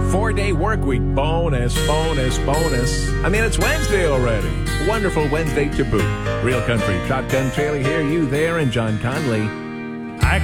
4-day work week. Bonus, bonus, bonus. I mean, it's Wednesday already. Wonderful Wednesday to boot. Real Country, Shotgun Charlie here, you there, and John Conley.